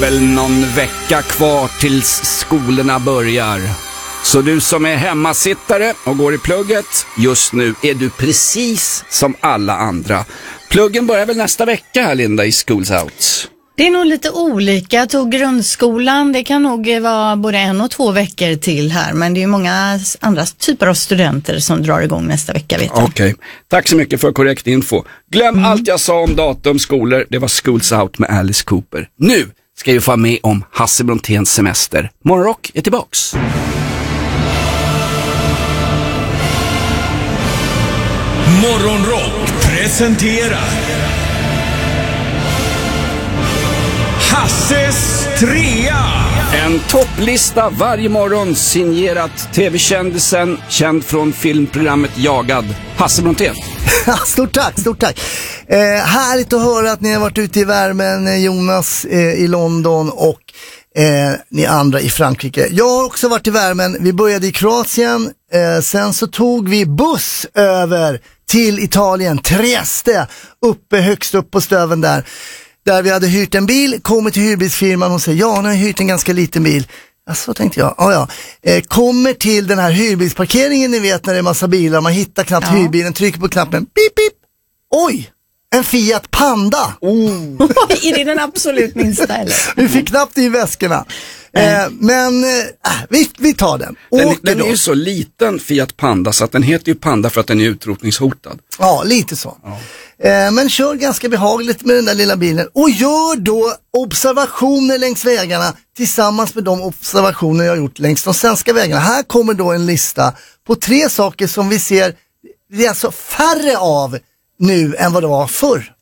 Väl någon vecka kvar tills skolorna börjar. Så du som är hemmasittare och går i plugget, just nu är du precis som alla andra. Pluggen börjar väl nästa vecka här, Linda, i Schools Out? Det är nog lite olika. Jag tog grundskolan, det kan nog vara både 1 och 2 veckor till här. Men det är ju många andra typer av studenter som drar igång nästa vecka, vet jag. Okej, tack så mycket för korrekt info. Glöm allt jag sa om datum, skolor. Det var Schools Out med Alice Cooper. Nu ska vi få med om Hasse Bronténs semester. Morgonrock är tillbaks. Morgonrock presenterar Hasses trea. En topplista varje morgon signerat tv-kändisen känd från filmprogrammet Jagad, Hasse Brontén. Stort tack. Härligt att höra att ni har varit ute i värmen, Jonas i London och ni andra i Frankrike. Jag har också varit i värmen. Vi började i Kroatien, sen så tog vi buss över till Italien, Trieste, högst upp på stöven där vi hade hyrt en bil, kommer till hyrbilsfirman och säger, ja, nu har jag hyrt en ganska liten bil. Ja, så tänkte jag, kommer till den här hyrbilsparkeringen, ni vet när det är massa bilar, man hittar knappt hyrbilen, trycker på knappen, pip pip, oj, en Fiat Panda. Är det den absolut minsta eller? Vi fick knappt i väskorna. Men vi tar den. Den är ju så liten, Fiat Panda, så att den heter ju Panda för att den är utrotningshotad. Ja, lite så. Ja. Men kör ganska behagligt med den där lilla bilen. Och gör då observationer längs vägarna tillsammans med de observationer jag har gjort längs de svenska vägarna. Här kommer då en lista på 3 saker som vi ser, det är alltså färre av nu än vad det var förr.